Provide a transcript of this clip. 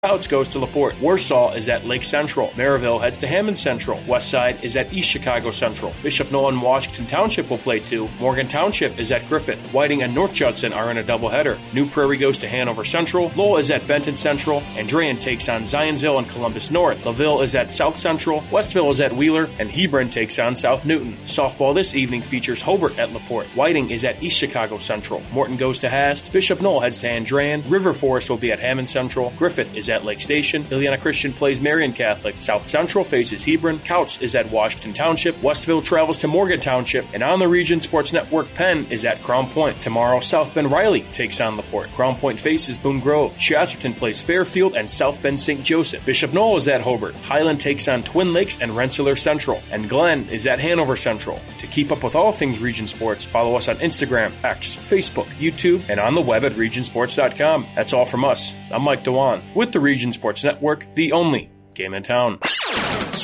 Couts goes to LaPorte. Warsaw is at Lake Central. Maryville heads to Hammond Central. Westside is at East Chicago Central. Bishop Noll and Washington Township will play 2. Morgan Township is at Griffith. Whiting and North Judson are in a doubleheader. New Prairie goes to Hanover Central. Lowell is at Benton Central. Andrean takes on Zionsville and Columbus North. LaVille is at South Central. Westville is at Wheeler. And Hebron takes on South Newton. Softball this evening features Hobart at LaPorte. Whiting is at East Chicago Central. Morton goes to Hast. Bishop Noll heads to Andrean. River Forest will be at Hammond Central. Griffith is at Lake Station. Ileana Christian plays Marion Catholic. South Central faces Hebron. Couts is at Washington Township. Westville travels to Morgan Township. And on the Region Sports Network, Penn is at Crown Point. Tomorrow, South Bend Riley takes on LaPorte. Crown Point faces Boone Grove. Chesterton plays Fairfield and South Bend St. Joseph. Bishop Noll is at Hobart. Highland takes on Twin Lakes and Rensselaer Central. And Glenn is at Hanover Central. To keep up with all things Region Sports, follow us on Instagram, X, Facebook, YouTube, and on the web at regionsports.com. That's all from us. I'm Mike Dewan with the Region Sports Network, the only game in town.